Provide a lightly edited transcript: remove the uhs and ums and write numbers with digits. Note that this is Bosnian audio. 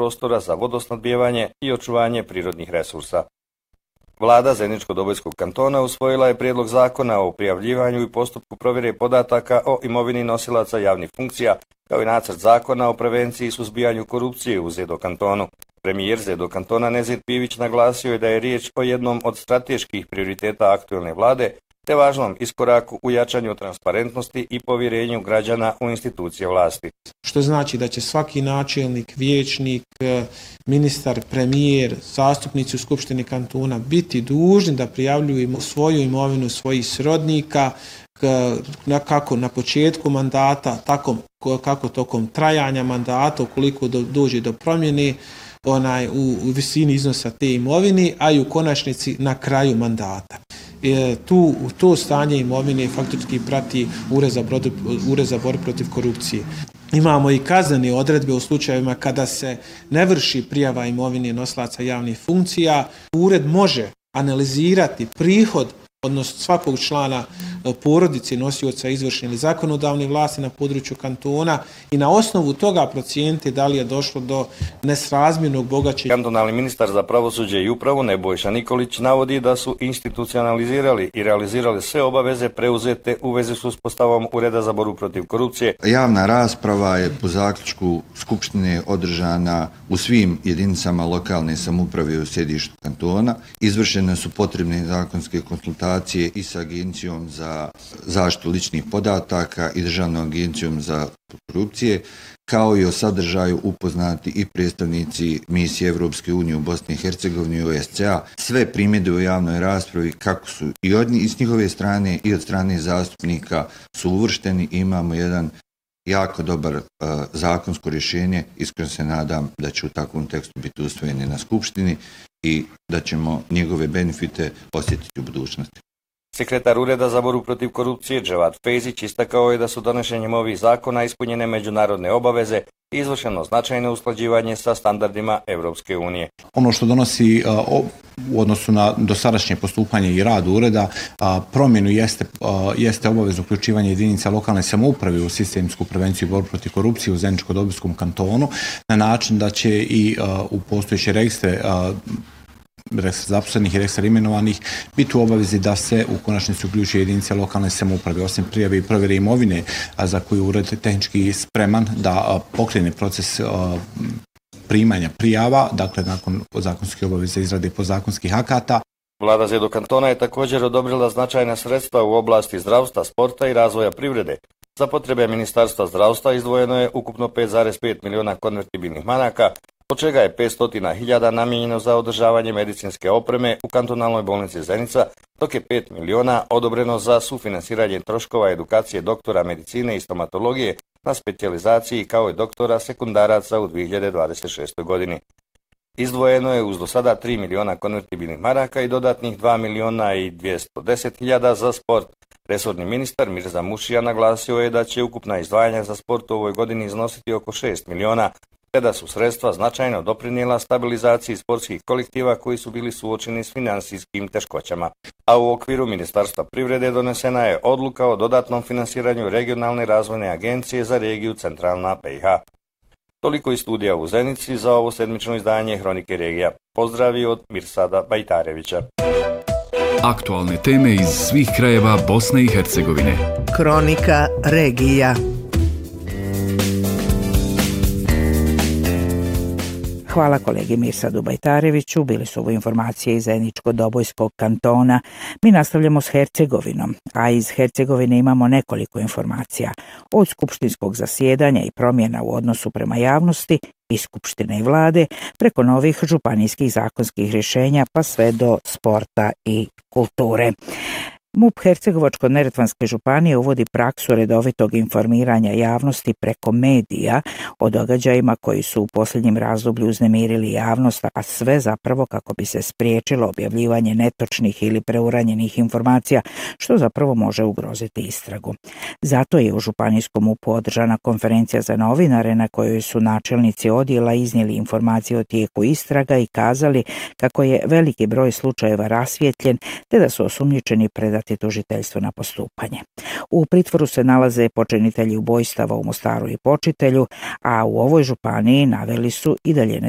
prostora za vodosnabdijevanje i očuvanje prirodnih resursa. Vlada Zeničko-Dobojskog kantona usvojila je prijedlog zakona o prijavljivanju i postupku provjere podataka o imovini nosilaca javnih funkcija, kao i nacrt zakona o prevenciji i suzbijanju korupcije u ZEDO kantonu. Premijer ZEDO kantona Nezir Pivić naglasio je da je riječ o jednom od strateških prioriteta aktuelne vlade, te važnom iskoraku u jačanju transparentnosti i povjerenju građana u institucije vlasti. Što znači da će svaki načelnik, vijećnik, ministar, premijer, zastupnici u Skupštini kantona biti dužni da prijavljuju svoju imovinu svojih srodnika, kako na početku mandata, tako kako tokom trajanja mandata, ukoliko dođe do promjene u visini iznosa te imovine, a i u konačnici na kraju mandata. To stanje imovine faktički prati Ured za borbu protiv korupcije. Imamo i kaznene odredbe u slučajevima kada se ne vrši prijava imovine nosilaca javnih funkcija. Ured može analizirati prihod, odnosno svakog člana porodice nosioca izvršne ili zakonodavne vlasti na području kantona i na osnovu toga procijeniti da li je došlo do nesrazmjernog bogaćenja. Kantonalni ministar za pravosuđe i upravu Nebojša Nikolić navodi da su institucionalizirali i realizirali sve obaveze preuzete u vezi s uspostavom Ureda za borbu protiv korupcije. Javna rasprava je po zaključku Skupštine održana u svim jedinicama lokalne samouprave u sjedištu kantona. Izvršene su potrebne zakonske konsultacije i sa Agencijom za zaštitu ličnih podataka i Državnom agencijom za korupcije, kao i o sadržaju upoznati i predstavnici misije Evropske unije u Bosni i Hercegovini i OSCE-a. Sve primjedbe u javnoj raspravi, kako su i iz njihove strane i od strane zastupnika, su uvršteni i imamo jedan jako dobar zakonsko rješenje. Iskreno se nadam da će u takvom tekstu biti usvojeni na Skupštini i da ćemo njegove benefite osjetiti u budućnosti. Sekretar Ureda za borbu protiv korupcije Dževat Fejzić istakao je da su donošenjem ovih zakona ispunjene međunarodne obaveze i izvršeno značajno usklađivanje sa standardima Evropske unije. Ono što donosi u odnosu na dosadašnje postupanje i rad ureda, promjenu jeste obavezno uključivanje jedinica lokalne samouprave u sistemsku prevenciju i borbu protiv korupcije u Zeničko-Dobojskom kantonu, na način da će i u postojeće registre zaposlenih i registar imenovanih biti u obavezi da se u konačnici uključuje jedinice lokalne samouprave, osim prijave i provjere imovine, za koju ured tehnički spreman da pokrene proces primanja prijava, dakle nakon zakonske obaveze izrade podzakonskih akata. Vlada ZEDO kantona je također odobrila značajna sredstva u oblasti zdravstva, sporta i razvoja privrede. Za potrebe Ministarstva zdravstva izdvojeno je ukupno 5,5 miliona konvertibilnih maraka, od čega je 500.000 namijenjeno za održavanje medicinske opreme u kantonalnoj bolnici Zenica, dok je 5 miliona odobreno za sufinansiranje troškova edukacije doktora medicine i stomatologije na specijalizaciji kao i doktora sekundaraca u 2026. godini. Izdvojeno je uz do sada 3 miliona konvertibilnih maraka i dodatnih 2.210.000 za sport. Resorni ministar Mirza Mušija naglasio je da će ukupna izdvajanja za sport u ovoj godini iznositi oko 6 miliona, te da su sredstva značajno doprinijela stabilizaciji sportskih kolektiva koji su bili suočeni s financijskim teškoćama. A u okviru Ministarstva privrede donesena je odluka o dodatnom finansiranju regionalne razvojne agencije za regiju Centralna BiH. Toliko iz studija u Zenici za ovo sedmično izdanje Hronike regija. Pozdravi od Mirsada Bajtarevića. Aktualne teme iz svih krajeva Bosne i Hercegovine. Kronika regija. Hvala kolegi Mirsadu Bajtareviću, bili su ovo informacije iz Zeničko-Dobojskog kantona. Mi nastavljamo s Hercegovinom, a iz Hercegovine imamo nekoliko informacija. Od skupštinskog zasjedanja i promjena u odnosu prema javnosti i Skupštine i vlade, preko novih županijskih zakonskih rješenja pa sve do sporta i kulture. MUP Hercegovačko-Neretvanske županije uvodi praksu redovitog informiranja javnosti preko medija o događajima koji su u posljednjem razdoblju uznemirili javnost, a sve zapravo kako bi se spriječilo objavljivanje netočnih ili preuranjenih informacija, što zapravo može ugroziti istragu. Zato je u županijskom MUP-u održana konferencija za novinare na kojoj su načelnici odjela iznijeli informacije o tijeku istraga i kazali kako je veliki broj slučajeva rasvijetljen te da su osumnjičeni predati tužiteljstvo na postupanje. U pritvoru se nalaze počinitelji ubojstava u Mostaru i Počitelju, a u ovoj županiji naveli su i dalje